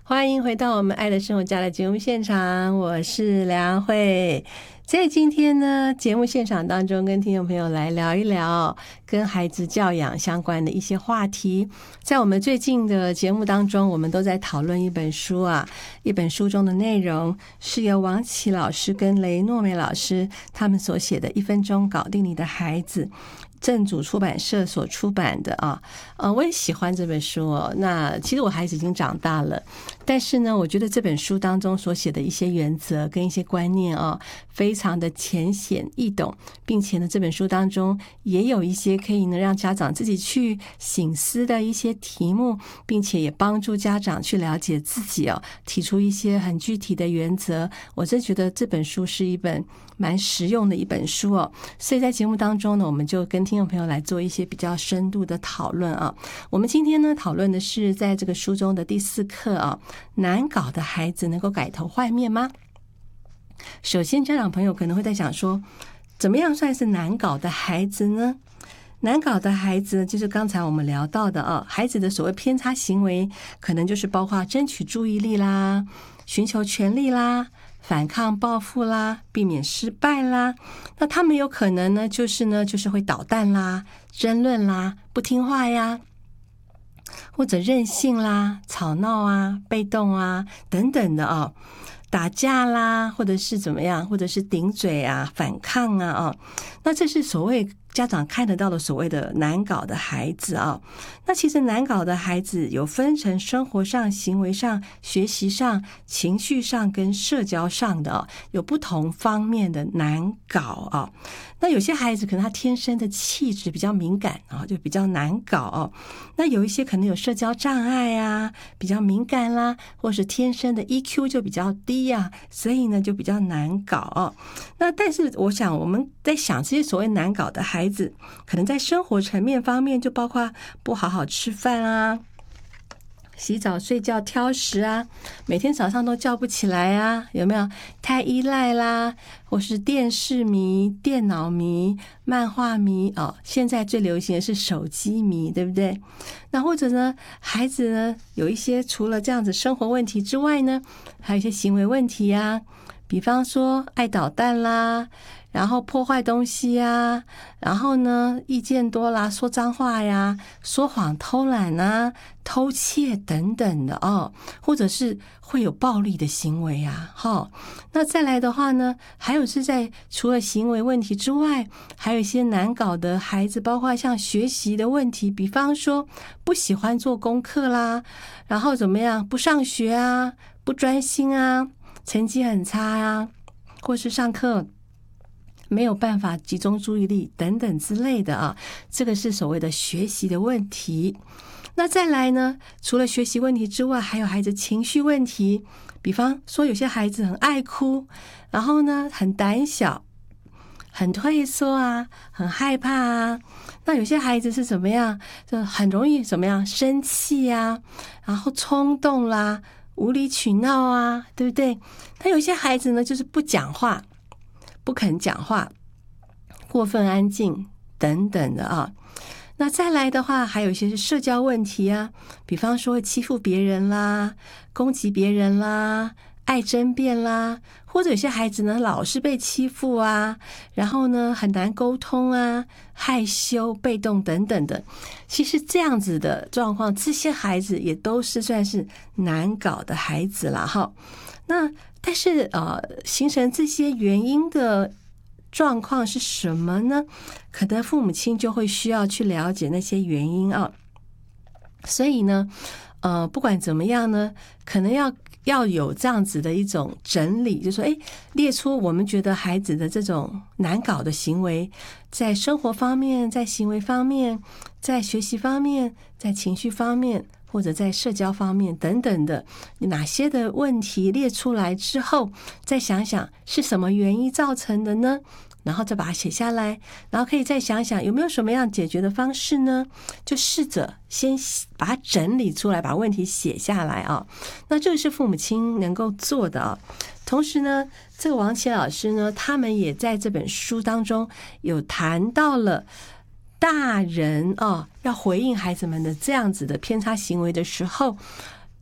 欢迎回到我们爱的生活家的节目现场，我是梁慧。在今天呢，节目现场当中跟听众朋友来聊一聊跟孩子教养相关的一些话题。在我们最近的节目当中，我们都在讨论一本书啊，一本书中的内容是由王琦老师跟雷诺美老师他们所写的《1分钟搞定你的孩子》，正主出版社所出版的啊。我也喜欢这本书哦。那其实我孩子已经长大了，但是呢，我觉得这本书当中所写的一些原则跟一些观念啊，非常的浅显易懂，并且呢，这本书当中也有一些可以呢让家长自己去省思的一些题目，并且也帮助家长去了解自己哦，提出一些很具体的原则。我真觉得这本书是一本蛮实用的一本书哦。所以在节目当中呢，我们就跟听众朋友来做一些比较深度的讨论啊。我们今天呢讨论的是在这个书中的第4课啊，难搞的孩子能够改头换面吗？首先，家长朋友可能会在想说，怎么样算是难搞的孩子呢？难搞的孩子就是刚才我们聊到的啊，孩子的所谓偏差行为，可能就是包括争取注意力啦、寻求权利啦、反抗报复啦、避免失败啦。那他们有可能呢，就是会捣蛋啦、争论啦、不听话呀，或者任性啦、吵闹啊、被动啊等等的啊。打架啦，或者是怎么样，或者是顶嘴啊、反抗啊，那这是所谓家长看得到的所谓的难搞的孩子啊。那其实难搞的孩子有分成生活上、行为上、学习上、情绪上跟社交上的有不同方面的难搞啊。那有些孩子可能他天生的气质比较敏感啊，就比较难搞。那有一些可能有社交障碍啊，比较敏感啦，或是天生的 EQ 就比较低啊，所以呢就比较难搞。那但是我想我们在想这些所谓难搞的孩子，可能在生活层面方面就包括不好好吃饭啊，洗澡睡觉挑食啊，每天早上都叫不起来啊，有没有？太依赖啦，或是电视迷、电脑迷、漫画迷现在最流行的是手机迷，对不对？那或者呢，孩子呢有一些除了这样子生活问题之外呢，还有一些行为问题啊，比方说爱捣蛋啦，然后破坏东西呀，然后呢意见多啦，说脏话呀，说谎、偷懒啊、偷窃等等的或者是会有暴力的行为啊。那再来的话呢，还有是在除了行为问题之外，还有一些难搞的孩子，包括像学习的问题，比方说不喜欢做功课啦，然后怎么样不上学啊，不专心啊，成绩很差啊，或是上课没有办法集中注意力等等之类的这个是所谓的学习的问题。那再来呢，除了学习问题之外，还有孩子情绪问题，比方说有些孩子很爱哭，然后呢很胆小、很退缩啊，很害怕啊。那有些孩子是怎么样，就很容易怎么样生气啊，然后冲动啦、无理取闹啊，对不对？那有些孩子呢就是不讲话，不肯讲话，过分安静等等的那再来的话，还有一些是社交问题啊，比方说欺负别人啦、攻击别人啦、爱争辩啦，或者有些孩子呢老是被欺负啊，然后呢很难沟通啊、害羞、被动等等的。其实这样子的状况，这些孩子也都是算是难搞的孩子啦那但是形成这些原因的状况是什么呢？可能父母亲就会需要去了解那些原因所以呢不管怎么样呢，可能要有这样子的一种整理，就是说列出我们觉得孩子的这种难搞的行为，在生活方面、在行为方面、在学习方面、在情绪方面，或者在社交方面等等的哪些的问题列出来之后，再想想是什么原因造成的呢？然后再把它写下来，然后可以再想想有没有什么样解决的方式呢？就试着先把它整理出来，把问题写下来那这个是父母亲能够做的同时呢，这个王琦老师呢，他们也在这本书当中有谈到了大人要回应孩子们的这样子的偏差行为的时候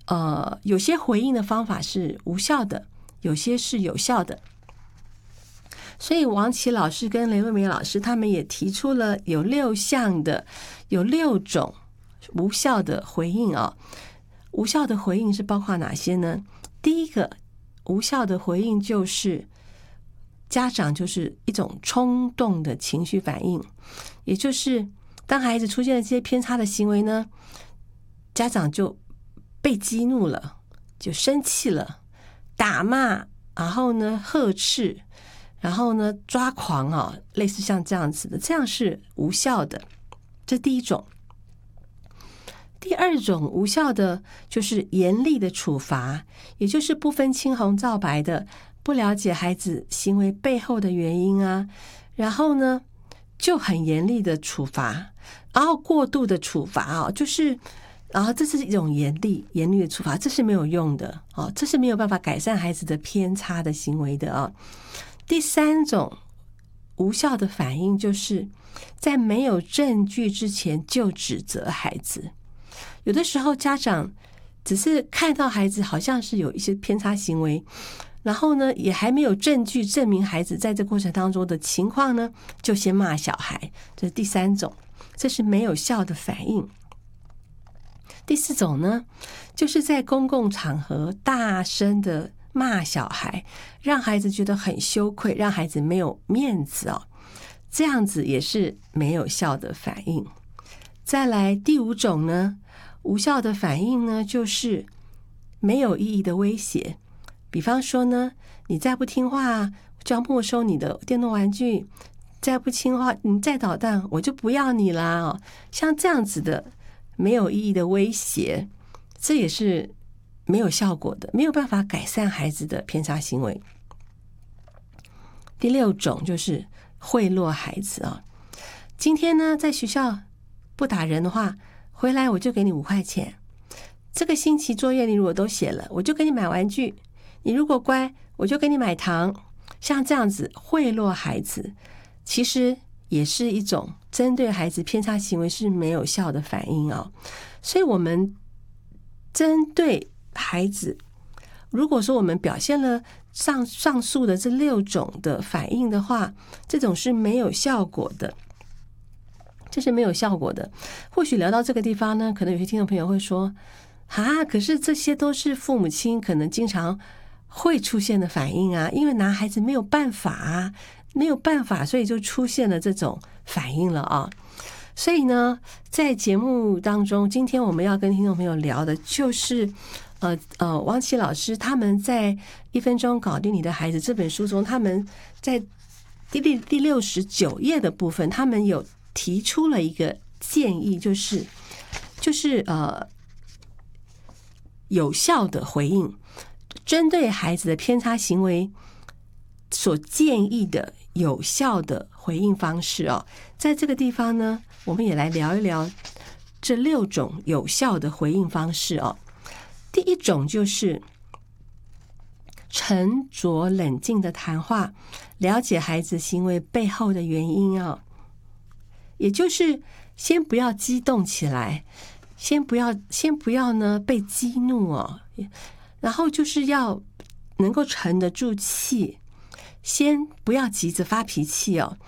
有些回应的方法是无效的，有些是有效的。所以王琦老师跟雷惠美老师他们也提出了有6种无效的回应啊。无效的回应是包括哪些呢？第一个无效的回应就是家长就是一种冲动的情绪反应，也就是当孩子出现了这些偏差的行为呢，家长就被激怒了，就生气了，打骂，然后呢呵斥，然后呢抓狂啊，类似像这样子的，这样是无效的。这第一种。第二种无效的就是严厉的处罚，也就是不分青红皂白的，不了解孩子行为背后的原因啊，然后呢就很严厉的处罚，然后过度的处罚啊，然后这是一种严厉的处罚，这是没有用的哦，这是没有办法改善孩子的偏差的行为的啊。第三种无效的反应就是在没有证据之前就指责孩子。有的时候家长只是看到孩子好像是有一些偏差行为，然后呢也还没有证据证明孩子在这过程当中的情况呢，就先骂小孩，这是第三种，这是没有效的反应。第四种呢，就是在公共场合大声的骂小孩，让孩子觉得很羞愧，让孩子没有面子哦，这样子也是没有效的反应。再来第五种呢，无效的反应呢，就是没有意义的威胁。比方说呢，你再不听话，就要没收你的电动玩具；再不听话，你再捣蛋，我就不要你啦哦。像这样子的没有意义的威胁，这也是没有效果的，没有办法改善孩子的偏差行为。第六种就是贿赂孩子啊。今天呢，在学校不打人的话，回来我就给你5块钱。这个星期作业你如果都写了，我就给你买玩具。你如果乖，我就给你买糖。像这样子贿赂孩子，其实也是一种针对孩子偏差行为是没有效的反应啊。所以我们针对孩子，如果说我们表现了上述的这6种的反应的话，这种是没有效果的。这是没有效果的。或许聊到这个地方呢，可能有些听众朋友会说可是这些都是父母亲可能经常会出现的反应啊，因为拿孩子没有办法，所以就出现了这种反应了啊。所以呢，在节目当中，今天我们要跟听众朋友聊的就是王琦老师他们在1分钟搞定你的孩子这本书中，他们在第69页的部分，他们有提出了一个建议，就是有效的回应，针对孩子的偏差行为所建议的有效的回应方式哦。在这个地方呢，我们也来聊一聊这6种有效的回应方式哦。第一种就是沉着冷静的谈话，了解孩子行为背后的原因哦。也就是先不要激动起来，先不要呢被激怒哦，然后就是要能够沉得住气，先不要急着发脾气哦，